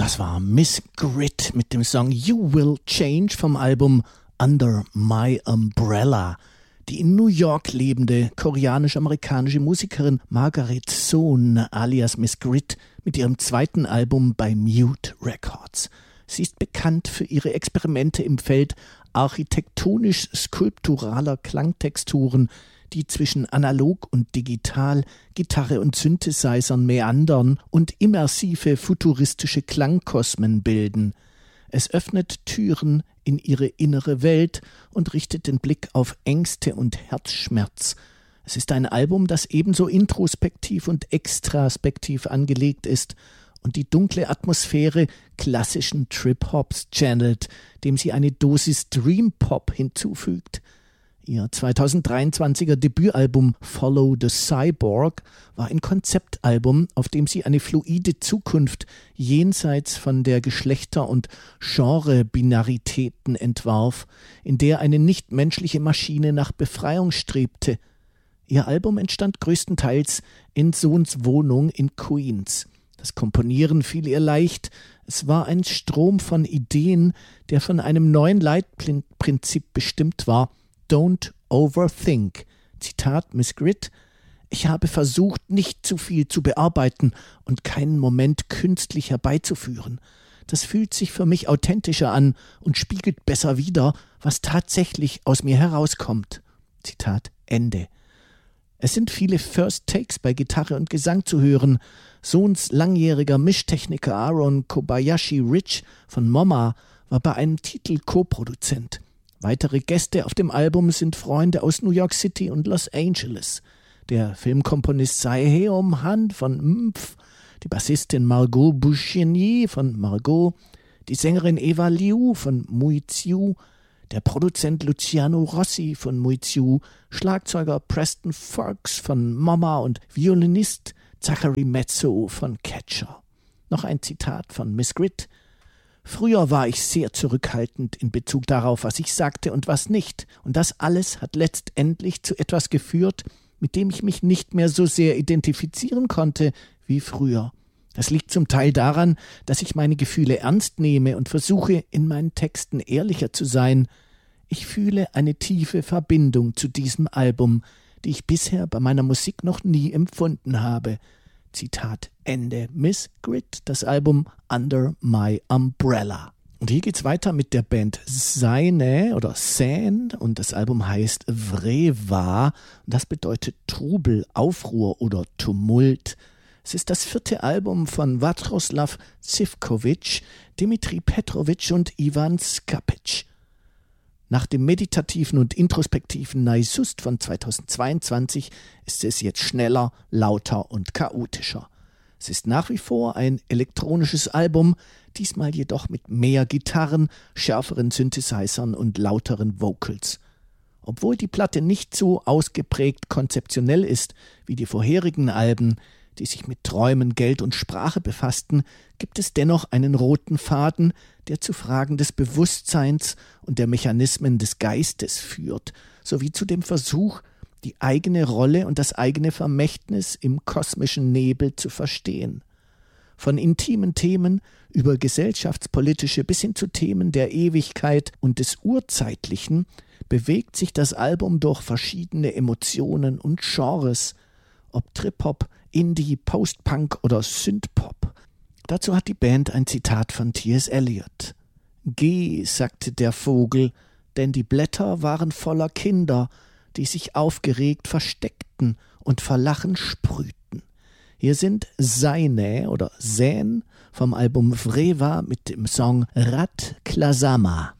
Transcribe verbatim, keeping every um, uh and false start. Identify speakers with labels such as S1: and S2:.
S1: Das war Miss Grit mit dem Song You Will Change vom Album Under My Umbrella. Die in New York lebende koreanisch-amerikanische Musikerin Margaret Sohn alias Miss Grit mit ihrem zweiten Album bei Mute Records. Sie ist bekannt für ihre Experimente im Feld architektonisch-skulpturaler Klangtexturen, die zwischen analog und digital, Gitarre und Synthesizern meandern und immersive futuristische Klangkosmen bilden. Es öffnet Türen in ihre innere Welt und richtet den Blick auf Ängste und Herzschmerz. Es ist ein Album, das ebenso introspektiv und extraspektiv angelegt ist und die dunkle Atmosphäre klassischen Trip-Hops channelt, dem sie eine Dosis Dream-Pop hinzufügt. Ihr zweitausenddreiundzwanziger Debütalbum Follow the Cyborg war ein Konzeptalbum, auf dem sie eine fluide Zukunft jenseits von der Geschlechter- und Genrebinaritäten entwarf, in der eine nichtmenschliche Maschine nach Befreiung strebte. Ihr Album entstand größtenteils in Sohns Wohnung in Queens. Das Komponieren fiel ihr leicht. Es war ein Strom von Ideen, der von einem neuen Leitprinzip bestimmt war: Don't overthink. Zitat Miss Grit: Ich habe versucht, nicht zu viel zu bearbeiten und keinen Moment künstlich herbeizuführen. Das fühlt sich für mich authentischer an und spiegelt besser wider, was tatsächlich aus mir herauskommt. Zitat Ende. Es sind viele First Takes bei Gitarre und Gesang zu hören. Sohns langjähriger Mischtechniker Aaron Kobayashi Rich von Moma war bei einem Titel Co-Produzent. Weitere Gäste auf dem Album sind Freunde aus New York City und Los Angeles. Der Filmkomponist Saeheom Han von Mpf, die Bassistin Margot Bouchenier von Margot, die Sängerin Eva Liu von Muizhu, der Produzent Luciano Rossi von Muizhu, Schlagzeuger Preston Ferks von Mama und Violinist Zachary Mezzo von Catcher. Noch ein Zitat von Miss Grit: Früher war ich sehr zurückhaltend in Bezug darauf, was ich sagte und was nicht. Und das alles hat letztendlich zu etwas geführt, mit dem ich mich nicht mehr so sehr identifizieren konnte wie früher. Das liegt zum Teil daran, dass ich meine Gefühle ernst nehme und versuche, in meinen Texten ehrlicher zu sein. Ich fühle eine tiefe Verbindung zu diesem Album, die ich bisher bei meiner Musik noch nie empfunden habe. Zitat Ende. Miss Grit, das Album Under My Umbrella. Und hier geht's weiter mit der Band Seine oder Seine und das Album heißt Vreva und das bedeutet Trubel, Aufruhr oder Tumult. Es ist das vierte Album von Vatroslav Zivkovic, Dimitri Petrovic und Ivan Skapic. Nach dem meditativen und introspektiven Naisust von zweitausendzweiundzwanzig ist es jetzt schneller, lauter und chaotischer. Es ist nach wie vor ein elektronisches Album, diesmal jedoch mit mehr Gitarren, schärferen Synthesizern und lauteren Vocals. Obwohl die Platte nicht so ausgeprägt konzeptionell ist wie die vorherigen Alben, die sich mit Träumen, Geld und Sprache befassten, gibt es dennoch einen roten Faden, der zu Fragen des Bewusstseins und der Mechanismen des Geistes führt, sowie zu dem Versuch, die eigene Rolle und das eigene Vermächtnis im kosmischen Nebel zu verstehen. Von intimen Themen über gesellschaftspolitische bis hin zu Themen der Ewigkeit und des Urzeitlichen bewegt sich das Album durch verschiedene Emotionen und Genres, ob Trip-Hop, Indie, Post-Punk oder Synth-Pop. Dazu hat die Band ein Zitat von T S Eliot. »Geh«, sagte der Vogel, denn die Blätter waren voller Kinder, die sich aufgeregt versteckten und vor Lachen sprühten. Hier sind Seine oder Sen vom Album Vreva mit dem Song Rat Klasama.